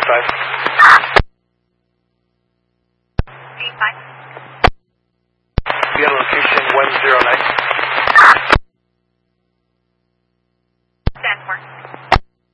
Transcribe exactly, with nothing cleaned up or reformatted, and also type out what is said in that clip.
five. Three five. Be on location one zero nine.